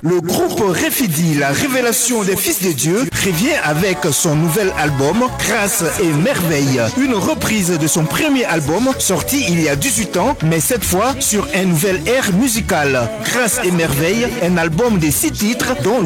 Le groupe Refidi, la révélation des fils de Dieu, revient avec son nouvel album Grâce et Merveille. Une reprise de son premier album sorti il y a 18 ans, mais cette fois sur un nouvel air musical. Grâce et Merveille, un album de 6 titres dont